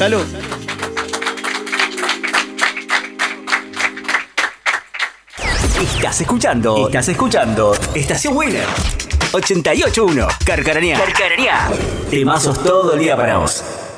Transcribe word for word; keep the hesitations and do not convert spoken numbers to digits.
Salud. Estás escuchando, estás escuchando Estación Winner ochenta y ocho punto uno. Carcarañá. Carcarañá. Temazos todo el día para vos.